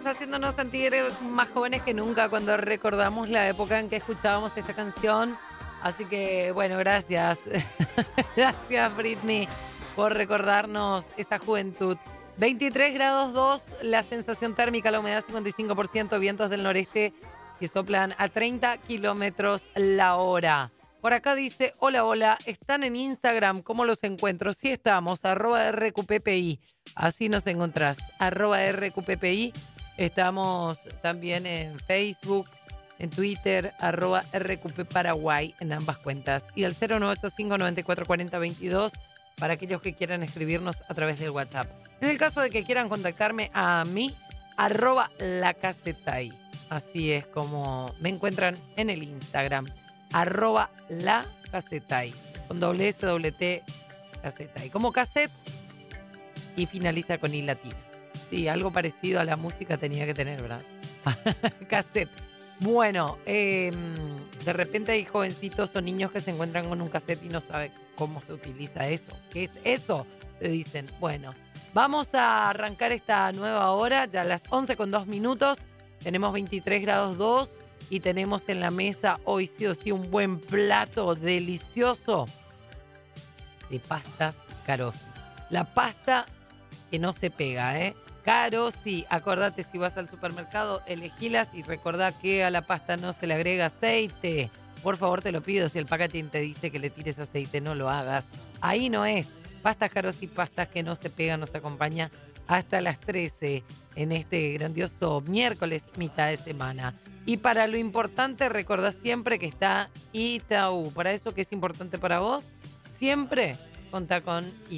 haciéndonos sentir más jóvenes que nunca cuando recordamos la época en que escuchábamos esta canción. Así que, bueno, gracias. Gracias, Britney, por recordarnos esa juventud. 23 grados 2, la sensación térmica, la humedad 55%, vientos del noreste que soplan a 30 kilómetros la hora. Por acá dice, hola, hola, ¿están en Instagram? ¿Cómo los encuentro? Sí estamos, @RQPPI. Así nos encontrás, @RQPPI. Estamos también en Facebook, en Twitter, @RQP Paraguay, en ambas cuentas. Y al 0985-9440-22 para aquellos que quieran escribirnos a través del WhatsApp. En el caso de que quieran contactarme a mí, @lacasetay. Así es como me encuentran en el Instagram. @lacasetay. Con doble S, doble T, casetay. Como cassette y finaliza con I latina. Sí, algo parecido a la música tenía que tener, ¿verdad? Cassette. Bueno, de repente hay jovencitos o niños que se encuentran con un cassette y no saben cómo se utiliza eso. ¿Qué es eso? Te dicen. Bueno, vamos a arrancar esta nueva hora, ya a las 11:02. Tenemos 23 grados 2 y tenemos en la mesa hoy sí o sí un buen plato delicioso de pastas Carosi. La pasta que no se pega, ¿eh? Carosi, acordate, si vas al supermercado, elegilas y recordá que a la pasta no se le agrega aceite. Por favor, te lo pido, si el packaging te dice que le tires aceite, no lo hagas. Ahí no es. Pastas Carosi, pastas que no se pegan, nos acompaña hasta las 13 en este grandioso miércoles, mitad de semana. Y para lo importante, recordá siempre que está Itaú. Para eso que es importante para vos, siempre contá con Itaú.